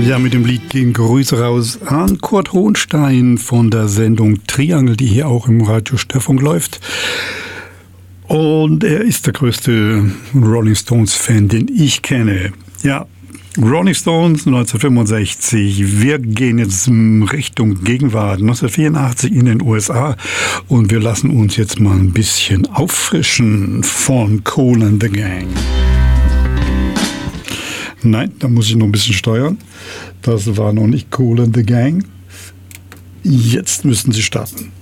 Ja, mit dem Lied gehen Grüße raus an Kurt Hohnstein von der Sendung Triangel, die hier auch im Radio Störfunk läuft. Und er ist der größte Rolling Stones-Fan, den ich kenne. Ja, Rolling Stones 1965. Wir gehen jetzt Richtung Gegenwart 1984 in den USA und wir lassen uns jetzt mal ein bisschen auffrischen von Kool and the Gang. Nein, da muss ich noch ein bisschen steuern. Das war noch nicht Kool and the Gang. Jetzt müssen Sie starten.